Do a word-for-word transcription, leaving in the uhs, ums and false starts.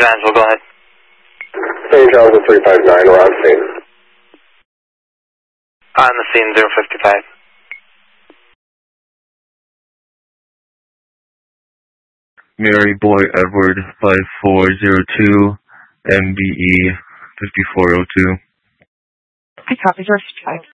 Angelo, go ahead. Saint John's three five nine, we're on scene. On the scene, zero fifty-five. Mary Boy Edward five four zero two, M B E fifty-four oh two. I copy, George.